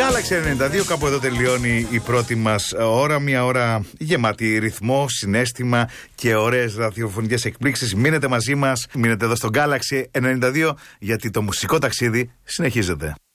Galaxy 92, κάπου εδώ τελειώνει η πρώτη μας ώρα. Μια ώρα γεμάτη ρυθμό, συναίσθημα και ωραίες ραδιοφωνικές εκπλήξεις. Μείνετε μαζί μας, μείνετε εδώ στο Galaxy 92, γιατί το μουσικό ταξίδι συνεχίζεται.